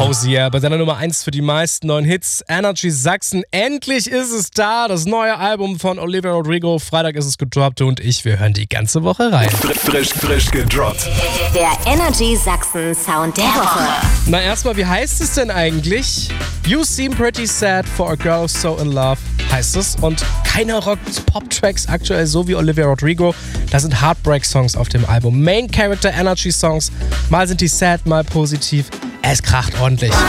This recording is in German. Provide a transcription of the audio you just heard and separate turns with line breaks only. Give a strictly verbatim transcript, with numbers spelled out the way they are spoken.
Hosier bei seiner Nummer eins für die meisten neuen Hits. Energy Sachsen, endlich ist es da. Das neue Album von Olivia Rodrigo. Freitag ist es gedroppt und ich, wir hören die ganze Woche rein.
Frisch, frisch gedroppt.
Der Energy Sachsen Sound der Woche.
Na erstmal, wie heißt es denn eigentlich? You seem pretty sad for a girl so in love, heißt es. Und keiner rockt Pop-Tracks aktuell so wie Olivia Rodrigo. Da sind Heartbreak-Songs auf dem Album. Main Character Energy Songs. Mal sind die sad, mal positiv. Es kracht ordentlich.